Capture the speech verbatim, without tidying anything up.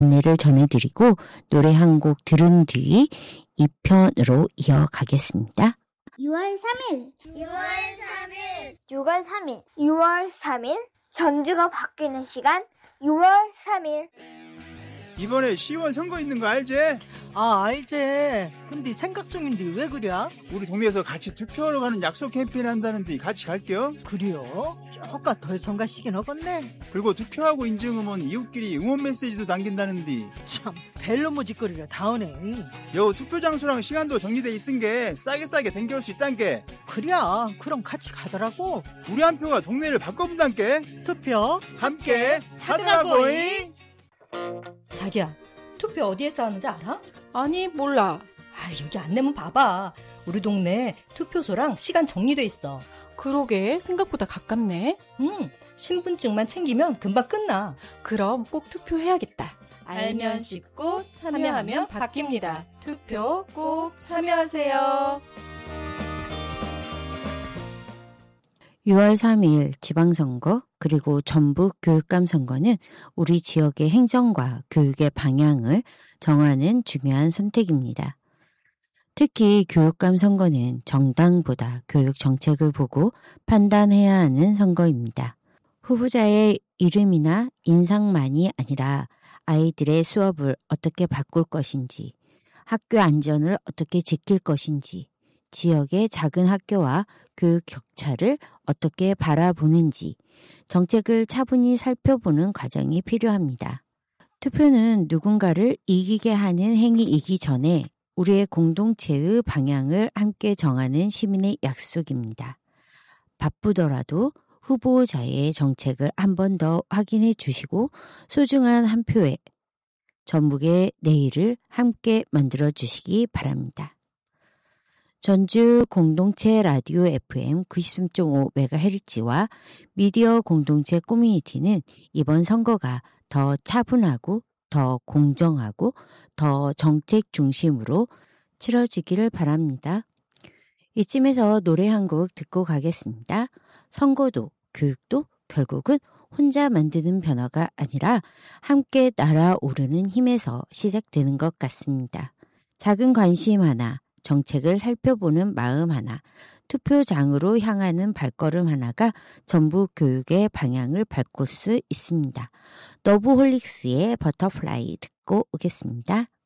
안내를 전해드리고 노래 한 곡 들은 뒤 이 편으로 이어가겠습니다. 유월 삼일 유월 삼일 유월 삼일 유월 삼일 전주가 바뀌는 시간 유월 삼일 이번에 시의원 선거 있는 거 알지? 아, 알지. 근데 생각 중인데 왜 그래? 우리 동네에서 같이 투표하러 가는 약속 캠페인 한다는데 같이 갈게요. 그래요? 조금 덜 성가시긴 하겠네. 그리고 투표하고 인증하면 이웃끼리 응원 메시지도 남긴다는데 참 벨로모 짓거리가 다오네. 여 투표 장소랑 시간도 정리돼 있은 게 싸게 싸게 댕겨올 수 있단 게. 그래, 그럼 같이 가더라고. 우리 한 표가 동네를 바꿔본단 게. 투표 함께 하더라고잉. 자기야, 투표 어디에서 하는지 알아? 아니, 몰라. 아, 여기 안내문 봐봐. 우리 동네 투표소랑 시간 정리돼 있어. 그러게, 생각보다 가깝네. 응, 신분증만 챙기면 금방 끝나. 그럼 꼭 투표해야겠다. 알면 쉽고 참여하면 바뀝니다. 투표 꼭 참여하세요. 유월 삼일 지방선거 그리고 전북 교육감 선거는 우리 지역의 행정과 교육의 방향을 정하는 중요한 선택입니다. 특히 교육감 선거는 정당보다 교육 정책을 보고 판단해야 하는 선거입니다. 후보자의 이름이나 인상만이 아니라 아이들의 수업을 어떻게 바꿀 것인지, 학교 안전을 어떻게 지킬 것인지, 지역의 작은 학교와 교육 격차를 어떻게 바라보는지 정책을 차분히 살펴보는 과정이 필요합니다. 투표는 누군가를 이기게 하는 행위이기 전에 우리의 공동체의 방향을 함께 정하는 시민의 약속입니다. 바쁘더라도 후보자의 정책을 한 번 더 확인해 주시고 소중한 한 표에 전북의 내일을 함께 만들어 주시기 바랍니다. 전주 공동체 라디오 에프엠 구십삼 점 오 메가헤르츠와 미디어 공동체 커뮤니티는 이번 선거가 더 차분하고 더 공정하고 더 정책 중심으로 치러지기를 바랍니다. 이쯤에서 노래 한 곡 듣고 가겠습니다. 선거도 교육도 결국은 혼자 만드는 변화가 아니라 함께 날아오르는 힘에서 시작되는 것 같습니다. 작은 관심 하나, 정책을 살펴보는 마음 하나, 투표장으로 향하는 발걸음 하나가 전북 교육의 방향을 바꿀 수 있습니다. 너브홀릭스의 버터플라이 듣고 오겠습니다.